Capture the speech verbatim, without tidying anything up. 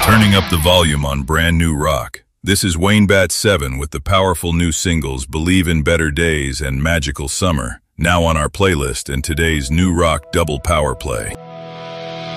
Turning up the volume on brand new rock. This is Wayne Bat seven with the powerful new singles Believe in Better Days and Magical Summer, now on our playlist and today's new rock double power play.